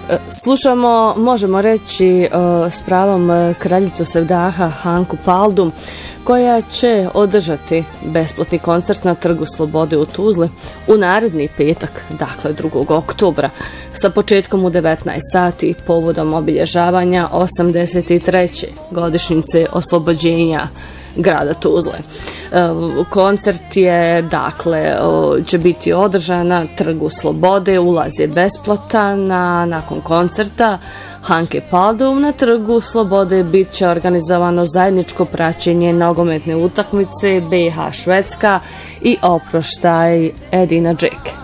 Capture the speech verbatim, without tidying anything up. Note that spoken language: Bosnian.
Slušamo, možemo reći, s pravom kraljicu Sevdaha Hanku Paldu, koja će održati besplatni koncert na Trgu Slobode u Tuzli u naredni petak, dakle drugog oktobra, sa početkom u devetnaest sati povodom obilježavanja osamdeset treće godišnjice oslobođenja grada Tuzle. Koncert je, dakle, će biti održan na Trgu Slobode, ulaz je besplatan, a nakon koncerta Hanke Paldu na Trgu Slobode bit će organizovano zajedničko praćenje nogometne utakmice B iH Švedska i Oproštaj Edina Džeke.